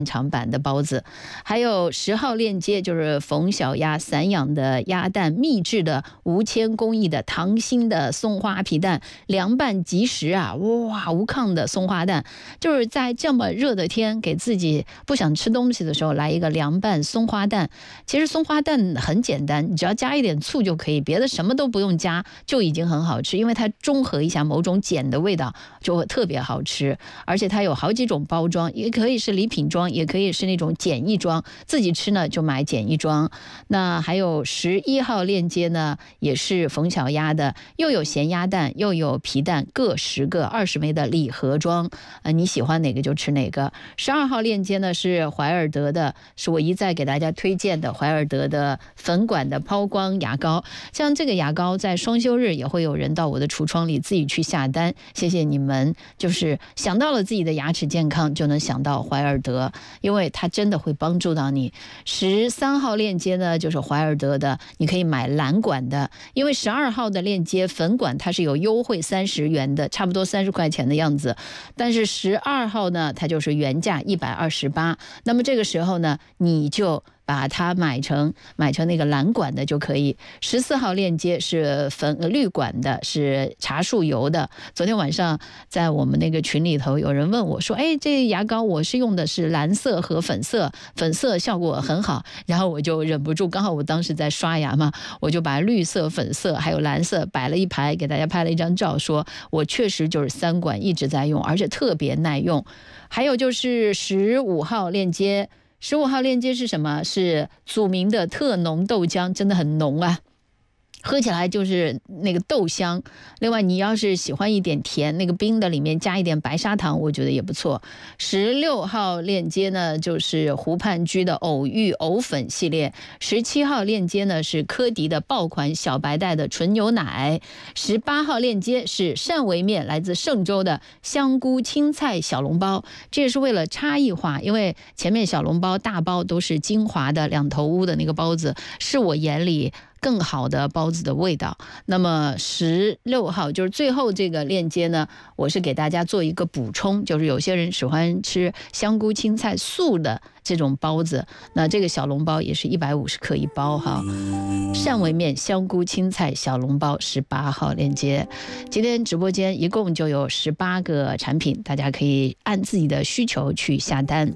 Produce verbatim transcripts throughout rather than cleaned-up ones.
长版的包子，还有十号链接就是冯小鸭散养的鸭蛋，秘制的无铅工艺的溏心的松花皮蛋，凉拌即食啊，哇，无抗的松花蛋，就是在这么热的天，给自己不想吃东西的时候来一个凉拌松花蛋。其实松花蛋很简单，你只要加一点醋就可以，别的什么都不用加，就已经很好吃，因为它中和一下某种碱的味道，就会特别好吃。而且它有好几种包装，也可以是礼品装，也可以是那种简易装，自己吃呢就买简易装。那还有十一号链接呢，也是冯小鸭的，又有咸鸭蛋又有皮蛋，各十个二十枚的礼盒装，呃，你喜欢哪个就吃哪个。十二号链接呢是怀尔德的，是我一再给大家推荐的怀尔德的粉管的抛光牙膏。像这个牙膏在双休日也会有人到我的橱窗里自己去下单，谢谢你们，就是想到了自己的牙齿健康就能想到怀尔德，因为它真的会帮助到你。十三号链接呢就是怀尔德的，你可以买蓝管的，因为十二号的链接粉管它是有优惠三十元的，差不多三十块钱的样子，但是十二号呢它就是原价一百二十八，那么这个时候呢你就把它买成买成那个蓝管的就可以。十四号链接是粉绿管的，是茶树油的。昨天晚上在我们那个群里头有人问我说，哎，这牙膏我是用的是蓝色和粉色，粉色效果很好，然后我就忍不住，刚好我当时在刷牙嘛，我就把绿色、粉色还有蓝色摆了一排，给大家拍了一张照，说我确实就是三管一直在用，而且特别耐用。还有就是十五号链接，十五号链接是什么？是祖名的特浓豆浆，真的很浓啊，喝起来就是那个豆香。另外你要是喜欢一点甜，那个冰的里面加一点白砂糖，我觉得也不错。十六号链接呢就是湖畔居的偶遇藕粉系列。十七号链接呢是科迪的爆款小白袋的纯牛奶。十八号链接是汕尾面，来自嵊州的香菇青菜小笼包，这也是为了差异化，因为前面小笼包大包都是金华的两头屋的那个包子，是我眼里更好的包子的味道。那么十六号就是最后这个链接呢，我是给大家做一个补充，就是有些人喜欢吃香菇青菜素的这种包子，那这个小笼包也是一百五十克一包哈。汕尾面香菇青菜小笼包十八号链接。今天直播间一共就有十八个产品，大家可以按自己的需求去下单。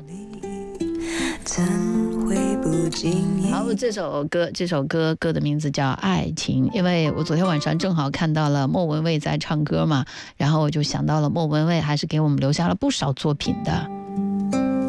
好，这首歌这首歌歌的名字叫《爱情》，因为我昨天晚上正好看到了莫文蔚在唱歌嘛，然后我就想到了莫文蔚还是给我们留下了不少作品的。